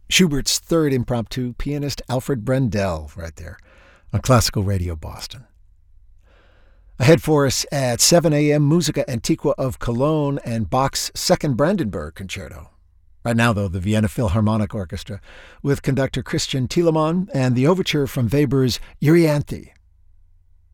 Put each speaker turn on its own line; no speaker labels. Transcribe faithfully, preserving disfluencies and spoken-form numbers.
Schubert's Third Impromptu, pianist Alfred Brendel, right there on Classical Radio Boston. Ahead for us at seven a.m., Musica Antiqua of Cologne and Bach's Second Brandenburg Concerto. Right now, though, the Vienna Philharmonic Orchestra with conductor Christian Thielemann and the overture from Weber's Euryanthe.